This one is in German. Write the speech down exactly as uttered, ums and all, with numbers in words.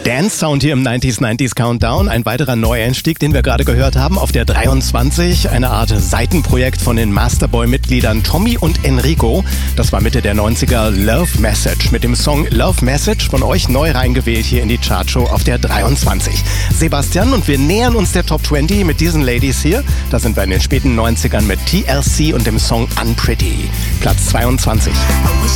Dance Sound hier im neunziger neunzig Countdown. Ein weiterer Neueinstieg, den wir gerade gehört haben, auf der dreiundzwanzig. Eine Art Seitenprojekt von den Masterboy-Mitgliedern Tommy und Enrico. Das war Mitte der neunziger Love Message. Mit dem Song Love Message von euch neu reingewählt hier in die Chartshow auf der dreiundzwanzig. Sebastian, und wir nähern uns der Top zwanzig mit diesen Ladies hier. Da sind wir in den späten neunzigern mit T L C und dem Song Unpretty. Platz zweiundzwanzig.